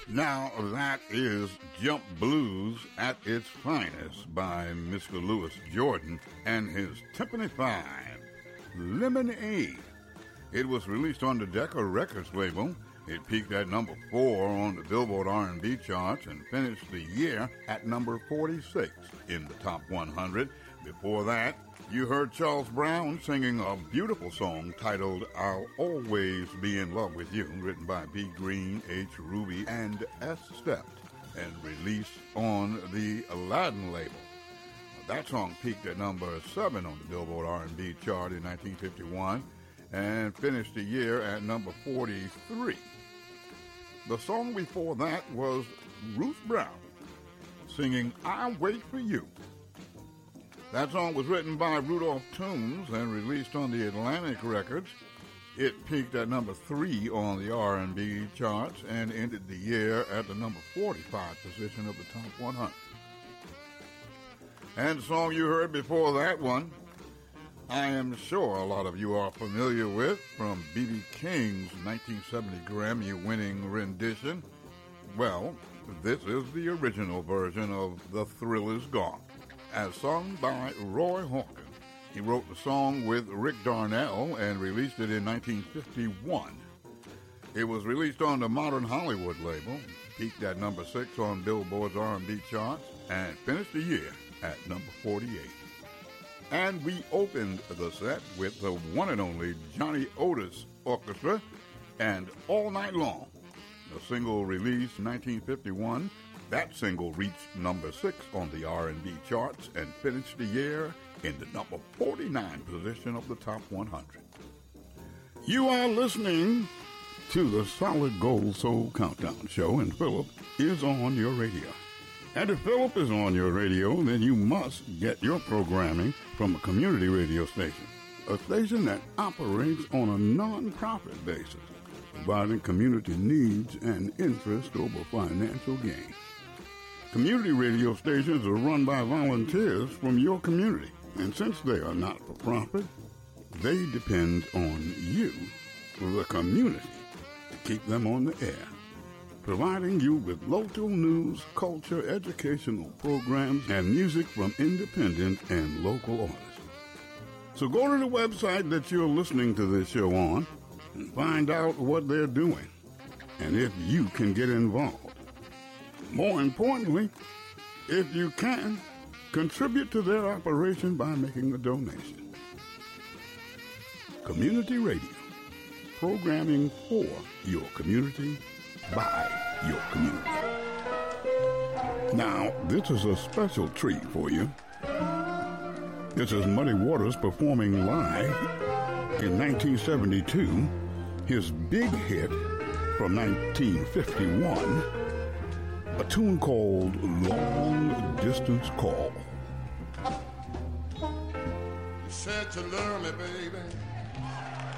Now, that is Jump Blues at its finest by Mr. Louis Jordan and his Timpani 5, Lemonade. It was released on the Decca Records label. It peaked at number 4 on the Billboard R&B charts and finished the year at number 46 in the Top 100. Before that, you heard Charles Brown singing a beautiful song titled I'll Always Be in Love with You, written by B. Green, H. Ruby, and S. Stept, and released on the Aladdin label. That song peaked at number 7 on the Billboard R&B chart in 1951 and finished the year at number 43. The song before that was Ruth Brown singing I'll Wait for You. That song was written by Rudolph Toombs and released on the Atlantic Records. It peaked at number 3 on the R&B charts and ended the year at the number 45 position of the Top 100. And the song you heard before that one, I am sure a lot of you are familiar with, from B.B. King's 1970 Grammy-winning rendition. Well, this is the original version of The Thrill Is Gone, as sung by Roy Hawkins. He wrote the song with Rick Darnell and released it in 1951. It was released on the Modern Hollywood label, peaked at number 6 on Billboard's R&B charts, and finished the year at number 48. And we opened the set with the one and only Johnny Otis Orchestra and All Night Long, the single released in 1951. That single reached number 6 on the R&B charts and finished the year in the number 49 position of the Top 100. You are listening to the Solid Gold Soul Countdown Show, and Philip is on your radio. And if Philip is on your radio, then you must get your programming from a community radio station, a station that operates on a non-profit basis, providing community needs and interest over financial gain. Community radio stations are run by volunteers from your community, and since they are not for profit, they depend on you, the community, to keep them on the air, providing you with local news, culture, educational programs, and music from independent and local artists. So go to the website that you're listening to this show on and find out what they're doing and if you can get involved. More importantly, if you can, contribute to their operation by making a donation. Community Radio, programming for your community, by your community. Now, this is a special treat for you. This is Muddy Waters performing live in 1972, his big hit from 1951, a tune called Long Distance Call. You said you love me, baby.